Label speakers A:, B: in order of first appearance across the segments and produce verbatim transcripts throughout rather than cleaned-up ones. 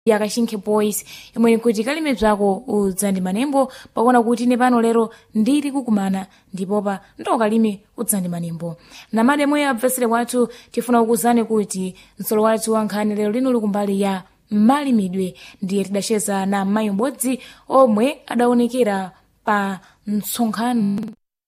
A: ya Kashinkhe Boys imwe kuti kalime bzako udzandi manembo pakuona kuti ine pano lero ndiri kukumana ndipo pa ndo kalime udzandi manembo na mademo ya bvesere wathu tifuna kukuzane kuti msolo wathu wankhani lero lino likumbali ya malimidwe ndiye tidacheza na mayi m'bodzi omwe adaonekera pa msonkhano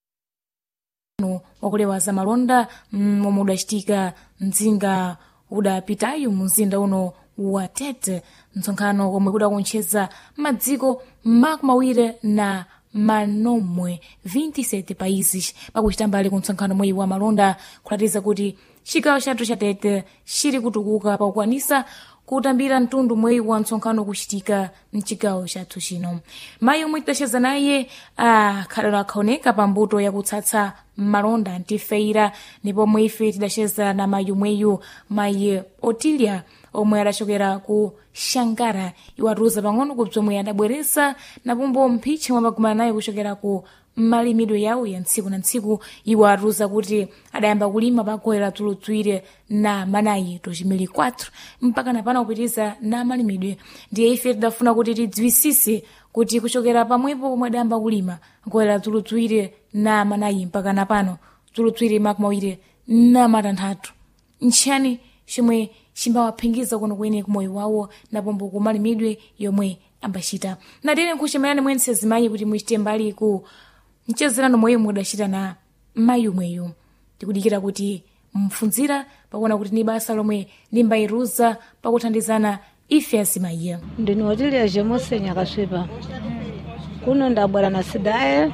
A: wakulewa za malonda momwe udachitika mdzinga udapitayu mumzinda uno wa Tete, msonkhano omwe kudakoncheza madziko makumi awiri na manomwe vinte e sete países pakuchita mbali ku msonkhano mweyi wa malonda kulatiza kuti chigawo chathu cha Tete chiri kutukuka pakukwanisa kutambira mtundu mweyi wa msonkhano kuchitika mchigawo chathu chino. Mayi omwe tidacheza naye akhalero akhaoneka pa mbuto yakutsatsa malonda ntifeira ndipo mwe ife tidacheza na mayi omweyu mayi Otilia omwe adachokera ku Shangara iwatuza pang'ono kuti omwe adabweresa na pombo mphicha mwamagumana naye kuchokera ku malimidwe yawo ya ntsiku na ntsiku iwo atuza kuti adayamba kulima pagoera tulutswire na manayi tochimili quatro mpaka napana kupitiza na malimidwe ndiye ife tidafuna kuti tidziwisise kuti kuchokera pamwepo pomwe adayamba kulima goera tulutswire na manayi mpaka napano tulutswire makumi awiri na matanthatu nchani chomwe chimbawaphingiza kuno kwene kumoyo wawo na pombo ku malimidwe yomwe ambachita na tene nkuchemerani mwense zimayi kuti muchite mbali ku mchezerano moyo mudachita na mayi omweyu tikudikira kuti mfunzira pakuona kuti ni basa lomwe limbayiruza pakuthandizana ife azimayi.
B: Ndini Otilia Jemose Nyakasvipa kuno ndabwera na sidaye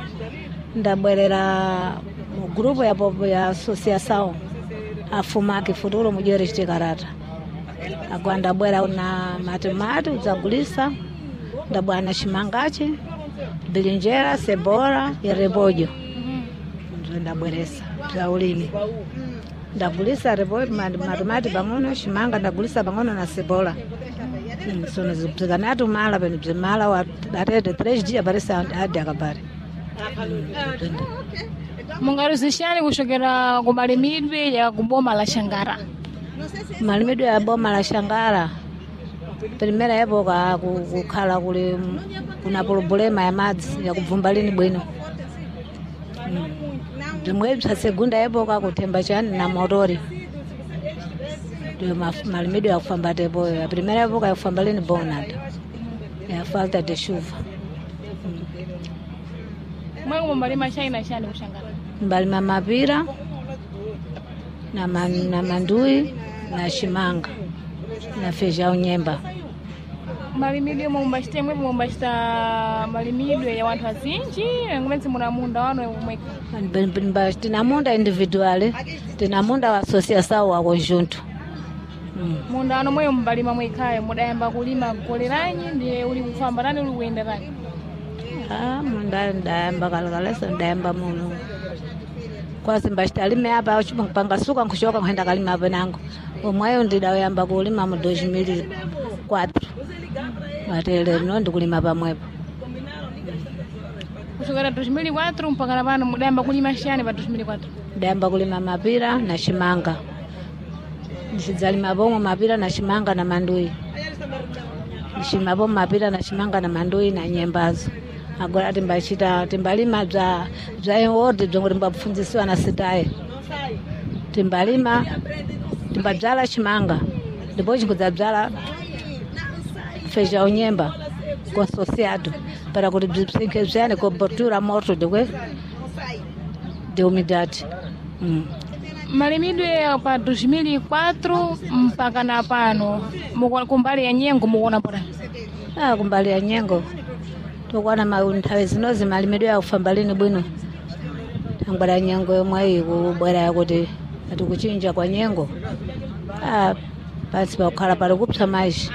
B: ndabwerera mu grupu ya popo ya associação afumake futuro mujere chitekarata agwa ndabwera na matemati udzagulisa ndabwera na chimangachi bilinjera sebora ya rebojo ndio ndabweresa za ulimi ndagulisa rebojo matemati pang'ono chimanga ndagulisa pang'ono na sebora sono zipzikanatu mala pene bzimala wa atete três dias aparece adi akabari
A: mungaruzishani kushokera ku malimidwe ya kuboma la Shangara.
B: Malimidwe ya boma la Shangara primera época kukhala kuli kuna problema ya madzi ya kubvumba lini bwino ndimwe bza segunda época kutemba chani na motori ndio malimidwe ya kufamba tepo ya primera época ya kufamba lini bonada ya falta de chuva
A: mwe mbalima shaina shani kushangara
B: mbalima mapira na man, na mandui na shimanga na feijão nyemba
A: malimidwe mumbashite mwe mumbashita malimidwe ya wanthu azinji ngometse muna munda wano umwe
B: mbashite na munda individual tina munda wa associação wa conjunto
A: mm. munda wano mwe mbalima mwekhaye mudayamba kulima koleranyi ndiye uli kufamba nani uli kuenda nani
B: ah munda ndayamba kalkalesa ndayamba muno kwasi mbashita alime hapa pangasuka nkushoka kuenda kalima hapa nangu omwayo ndidayamba kulima mu dois mil e quatro matele no ndikulima pamwepo
A: kushokera dois mil e quatro mpaka napano mudayamba kulima shani pa dois mil e quatro
B: ndayamba kulima mapira na shimanga ndichidzalima pomwe mapira na shimanga na mandui ndishima pomwe mapira na shimanga na mandui na nyembazo agora timbachita timbalima bza bza ewodi bzongo timbapfunzisiwa na sitaye timbalima timbadzala chimanga ndipo chikudzadzala feijão nyemba consociado para kuti bzipsinke bziyani cobertura morto de de umidade mm.
A: malimidwe pa dois mil e quatro mpaka na pano kumbali ya nyengo mukuona pora
B: ah kumbali ya nyengo tokwana mauntawe zinozi malimidwe ya kufamba lini bwino tangwala nyengo yomwe kubwera yakuti atikuchinja kwa nyengo ah pasi pakhala pali kupsa maisha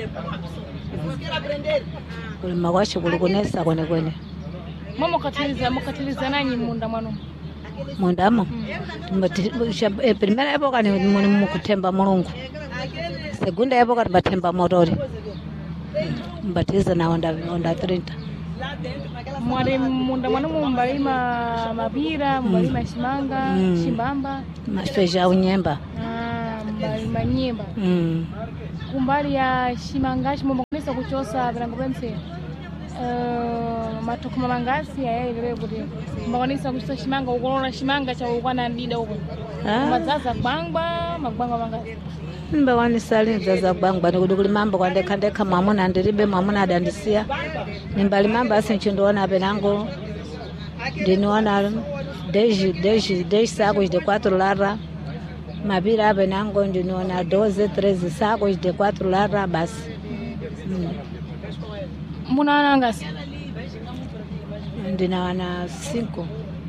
B: kulima kwacho kulikunesa kwene kwene
A: mama katiliza mukatiliza nanyi munda mwanu
B: mundamo e primera época ni mukutemba mulungu segunda época tibatemba motori mbatiza na onda onda thirty
A: mwale munda mwanu mumbalima mapira mumbalima mm. shimanga mm. shimbamba
B: mafeijão nyemba
A: ah mbalima nyemba
B: mm.
A: kumbali ya shimangashi mumakonesa kuchosa vilango pense uh, matukuma mangasi yayailelewe kuti mumakonesa kuchosa shimanga ukolola shimanga cha ukwana ndida uko mazaza gbangba magbangba mangasi
B: nimbawanisa linzaza gbangba nikuti kuli mambo kwandekha ndekha mwamuna ndilibe mwamuna adandisiya nimbali mambo asi nchindiona apenango ndiniona desde desde desde sacos de quatro lara mapira apenango ndiniona doze treze sacos de quatro lara basi mm.
A: munaona ngasi
B: ndinawana cinco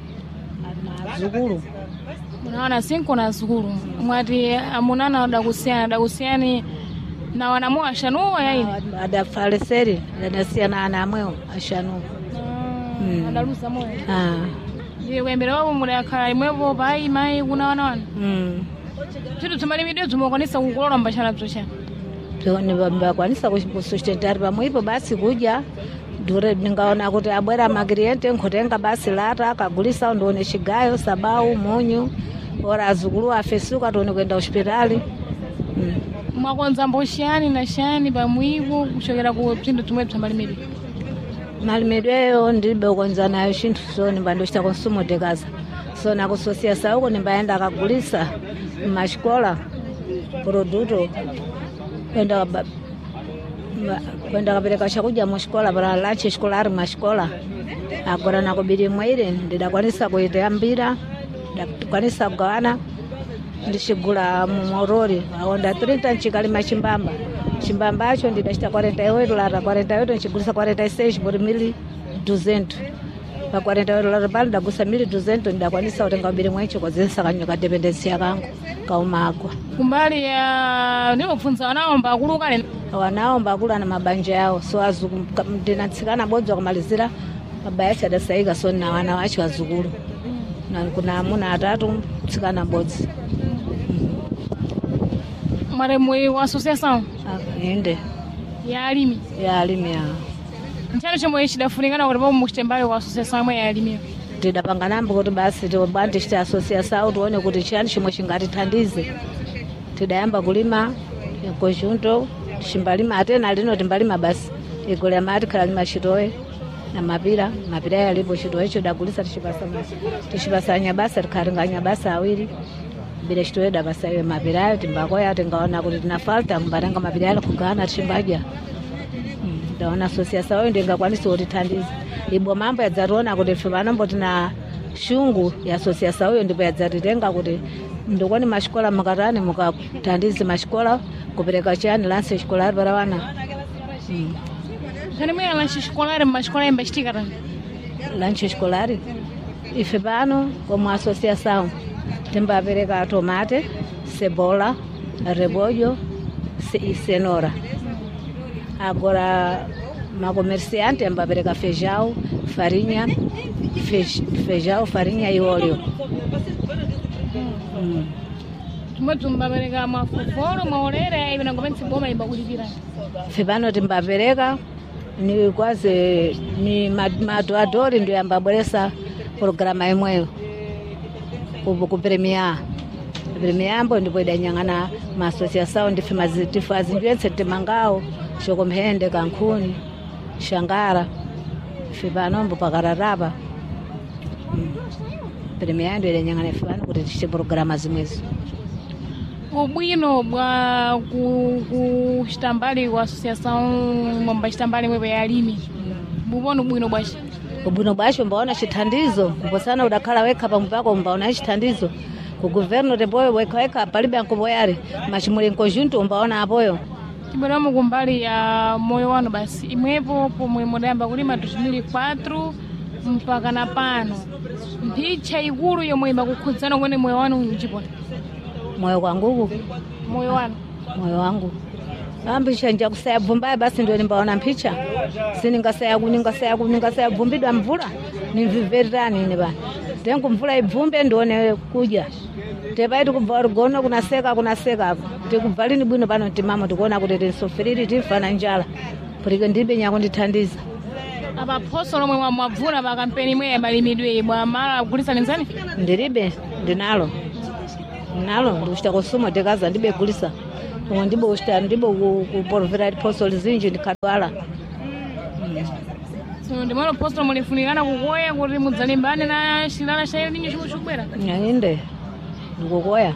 B: na zukulu
A: munaona cinco na zukulu mwati amunana adakusiyana dakusiyani na wanamu ashanuwa yaini
B: adafaleseri adasiyana anamweo ashanuwa
A: mm. adalusa moyo
B: ah
A: ndiye kwembere wabo mulakhala imwepo pai mai kuna wana wana
B: mm
A: chitu tumalimidwe tumokonesa kukolola mbashana bzocha
B: ni bakwanisa kusustentari pamwepo basi kuja dure ningaona kuti abwera magriente nkotenga basi lata akagulisa ndione chigayo sabau munyu ora azukulu afesuka tione kwenda hospitali mm.
A: mwakonza mboshani na shani pamwipo kuchokera ku phindu tumwepo tamalimidwe
B: malimidweyo ndilibe kukonza nayo chinthu so nimbandochita konsumo dekaza so nakusosiyasa uko nimbayenda akagulisa mashikola produto kwenda kwenda kapereka chakudya muxikola para lunch escolar mashikola agora nakubiri mwaire ndidakwanisa kuitambira ndakwanisa kugawana ndixigula mumorori aonda trinta nchikalima chimbamba chimbamba acho ndidachita quarenta e oito lara quarenta e oito nchigulisa quarenta e seis por mil duzentos pa quarenta e oito lara pano ndagusa mil duzentos ndidakwanisa kutenga ubiri mwaicho kwazisa kanyoka dependensia kangu kaumagwa
A: kumbali ya ndimupfunza wanaomba akulu kale
B: wanaomba akulu ana mabanja yao so azuku ndinatsikana bodzi wakumalizira baba yacho adasaika so na wana wacho azukulu na kuna amuna atatu tsikana bodzi
A: maremwe wa association
B: ende
A: ya alimi
B: ya alimi ya
A: nchano chomwe chidafunikana kuti pamu muchitembale wa association amwe ya alimi
B: tidapanga nambo kuti basi tibandi chita association tuone kuti chani chomwe chingatithandize tidayamba kulima conjunto chimbalima atena lino timbalima basi igole mati kala lima chitoe na mapira mapira yalipo chitoe cho dagulisa tishipasa tishipasanya basa tikaringanya basa awiri bila chitoe da basa iwe mapira timbako ya tingaona kuti tinafalta mbaranga mapira yale kugana chimbaja ndaona association yao ndingakwanisa kutithandiza ibo mambo yadzarona kuti ife vanombo tina shungu ya association yao ndipo yadzaritenga kuti ndokoni mashikola makatani mukathandize mashikola kupereka chani lanse escolar para wana
A: mm. Kani mwe lanse escolar mashikola imbachitika tani
B: lanse escolar ife pano como associação timbapereka tomate cebola repolho e cenoura agora ma comerciante ambapereka feijão farinha fej, feijão farinha e óleo
A: mm. Tumwe tumbapereka mafoforo maolere aive nangopensi boma imbakulipira
B: fipano timbapereka ni kwazi ni madoadori ndio yambabweresa programa imweyo kupremia premiambo ndipo idanyang'ana maasociação ndife mazitifu azinjwense timangao shokomhende kankhuni shangara fipanombo pakararapa mm. premia ndio idanyang'ana fipano kuti tichite programa zimwezo
A: ubwino bwa kuchitambali kwa associação mwamba chitambali mwepo ya alimi bubona ubwino bwacho
B: ubwino bwacho mbaona chithandizo kuposana udakhala wekha pamupako mbaona chithandizo ku governo tepoyo wekha wekha palibe ankopoyari machimuli conjunto mbaona apoyo
A: tibweramo kumbali ya moyo wanu basi imwepo pomwe mudayamba kulima dois mil e quatro mpaka na pano mphicha ikulu yomwe imakukhudzana kwene moyo wanu mchipona
B: moyo wangu
A: moyo wanu
B: moyo wangu ambisha nja kusaya bvumbaye basi ndio nimbaona mpicha siningasaya kuningasaya kuningasaya bvumbidwa mvula nimviverirani ine bana tengu mvula ibvumbe ndione kuja tepaiti kubva rugono kunaseka kunaseka apo tikubvalini bwino pano timamo tikuona kuti tinsofiriri tifana njala purike ndibe nyako ndithandiza
A: apa phoso lomwe mwamvula pa kampeni imwe yabalimidwe bwa mala kugulisa nenzani
B: ndilibe ndinalo nalo ndikuchita konsumo tekaza ndibe gulisa pomwe ndibo usta ndibo kuporovera posto lizinji ndikadwala.
A: So ndimalo posto mulifunikana kukoya kuti mudzalimbane na chilala cha ninyo chimwe chikubwera.
B: Inde ndikukoya.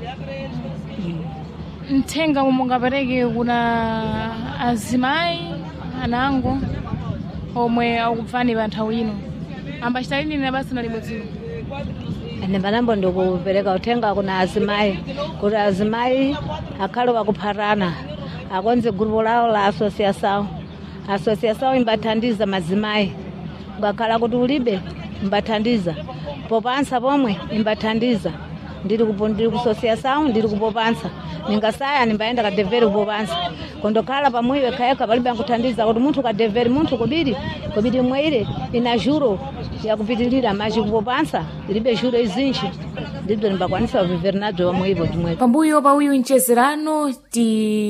A: Mthenga mungapereke kuna azimayi anango omwe akubvani pa nthawi ino ambachita lini na basi nalibwezino.
B: Ane manambo ndikupereka uthenga kuna azimayi kuti azimayi akhale wakupharana akonze gurupo lawo la asociação. Asociação imbathandiza mazimayi ngakhala kuti ulibe imbathandiza popansa pomwe imbathandiza ndiri kupondiri ku associação ndiri kupopansa ningasaya nimbaenda ka deveri kupopansa kondokhala pamwiwe kayeka palibe nkuthandiza kuti munthu ka deveri munthu kubiri kubiri mweire ina juro yakupitilira maji kupopansa ilibe juro izinji ndibzo nimbakwanisa kuviveri nadzo pamwipo chimwe.
A: Pambuyo pa uyu mchezerano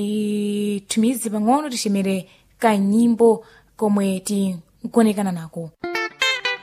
A: titumize pang'ono tixemere kanyimbo komwe tingonekana nako.